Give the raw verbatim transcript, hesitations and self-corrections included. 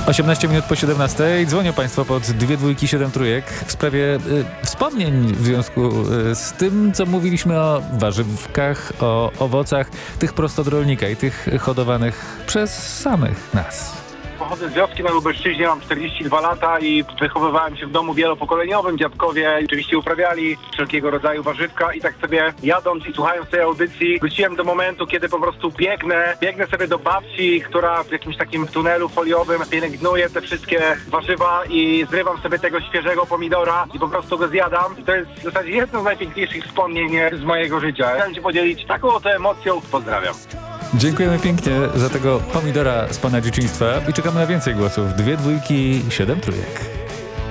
osiemnaście minut po siedemnastej. Dzwonią Państwo pod dwie dwójki, siedem trójek w sprawie y, wspomnień w związku y, z tym, co mówiliśmy o warzywkach, o owocach, tych prosto od rolnika i tych hodowanych przez samych nas. Pochodzę z wioski na Lubelszczyźnie, mam czterdzieści dwa lata i wychowywałem się w domu wielopokoleniowym. Dziadkowie oczywiście uprawiali wszelkiego rodzaju warzywka i tak sobie jadąc i słuchając tej audycji wróciłem do momentu, kiedy po prostu biegnę, biegnę sobie do babci, która w jakimś takim tunelu foliowym pielęgnuje te wszystkie warzywa i zrywam sobie tego świeżego pomidora i po prostu go zjadam. I to jest w zasadzie jedno z najpiękniejszych wspomnień z mojego życia. Chciałem się podzielić taką oto emocją. Pozdrawiam. Dziękujemy pięknie za tego pomidora z pana dzieciństwa i czekamy na więcej głosów. Dwie dwójki, siedem trójek.